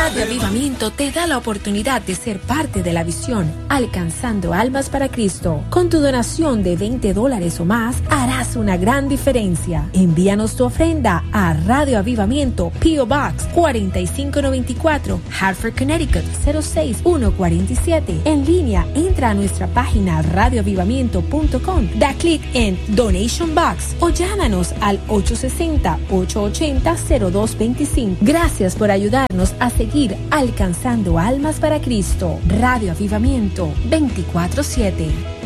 Radio Avivamiento te da la oportunidad de ser parte de la visión Alcanzando Almas para Cristo. Con tu donación de $20 o más, harás una gran diferencia. Envíanos tu ofrenda a Radio Avivamiento, P.O. Box 4594, Hartford, Connecticut 06147. En línea, entra a nuestra página radioavivamiento.com, da clic en Donation Box o llámanos al 860-880-0225. Gracias por ayudarnos a seguir alcanzando almas para Cristo. Radio Avivamiento 24/7.